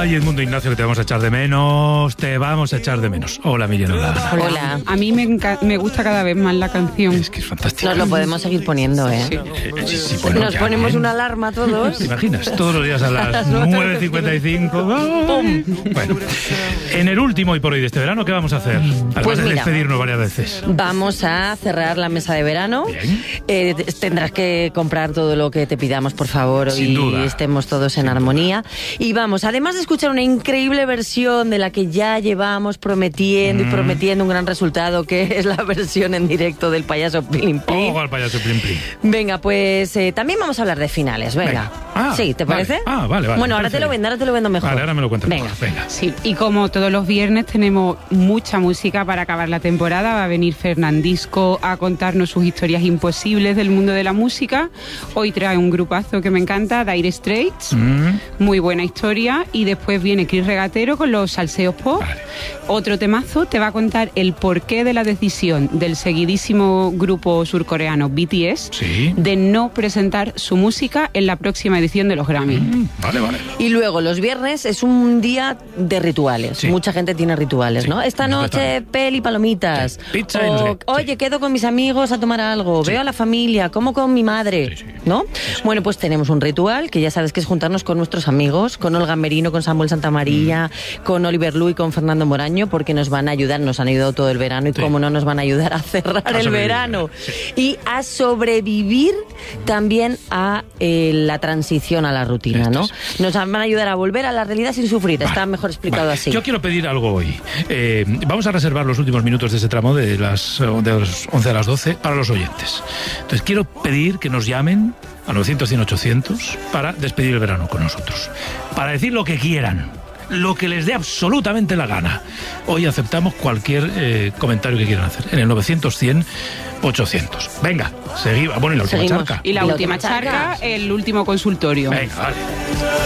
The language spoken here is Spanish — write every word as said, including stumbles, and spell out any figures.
Ay, Edmundo Ignacio, que te vamos a echar de menos, te vamos a echar de menos. Hola, Miriam Olana. Hola. A mí me, me gusta cada vez más la canción. Es que es fantástico. Nos lo podemos seguir poniendo, ¿eh? Sí. Eh, sí, sí, bueno, Nos ya, ponemos ¿eh? una alarma todos. ¿Te imaginas? Todos los días a las nueve cincuenta y cinco. Bueno, en el último y por hoy de este verano, ¿qué vamos a hacer? Además Pues de mira, despedirnos varias veces. Vamos a cerrar la mesa de verano. Bien. Eh, t- tendrás que comprar todo lo que te pidamos, por favor, Sin y duda. estemos todos en Sin armonía. Y vamos, además de escuchar una increíble versión de la que ya llevamos prometiendo Mm. y prometiendo un gran resultado, que es la versión en directo del payaso Plin Plin. Ojo al payaso Plin Plin. Venga, pues eh, también vamos a hablar de finales, venga. Venga. Ah, sí, ¿te vale. parece? Ah, vale, vale. Bueno, ahora te Perfecto. lo vendo, ahora te lo vendo mejor. Vale, ahora me lo cuentas. Venga. mejor. Venga. Sí, y como todos los viernes tenemos mucha música para acabar la temporada, va a venir Fernandisco a contarnos sus historias imposibles del mundo de la música. Hoy trae un grupazo que me encanta, Dire Straits, Mm. muy buena historia, y después viene Chris Regatero con los salseos pop. Vale. Otro temazo te va a contar el porqué de la decisión del seguidísimo grupo surcoreano B T S Sí. de no presentar su música en la próxima edición de los Grammy. Mm, Vale, vale. Y luego, los viernes es un día de rituales. Sí. Mucha gente tiene rituales, Sí, ¿no? Esta noche, completamente. peli, palomitas. Sí, pizza y O, no sé qué. Sí. Oye, quedo con mis amigos a tomar algo. Sí. Veo a la familia, como con mi madre, Sí, sí. ¿no? Bueno, pues tenemos un ritual que ya sabes que es juntarnos con nuestros amigos, con Olga Merino, con Samuel Santamaría, Mm. con Oliver Lu y con Fernando Moraño, porque nos van a ayudar, nos han ayudado todo el verano y Sí. cómo no nos van a ayudar a cerrar A el sobrevivir, verano. sí. Y a sobrevivir también a eh, la transición a la rutina, ¿no? Esto Nos van a ayudar a volver a la realidad sin sufrir. Está mejor explicado Vale. así. Yo quiero pedir algo hoy. Eh, vamos a reservar los últimos minutos de ese tramo de las, de las once a las doce para los oyentes. Entonces quiero pedir que nos llamen a novecientos, cien, ochocientos para despedir el verano con nosotros. Para decir lo que quieran, lo que les dé absolutamente la gana. Hoy aceptamos cualquier eh, comentario que quieran hacer en el novecientos, cien, ochocientos. Venga, seguimos. Bueno, y la última Seguimos. charca. Y la, Y la última última charca. charca, el último consultorio. Venga, vale.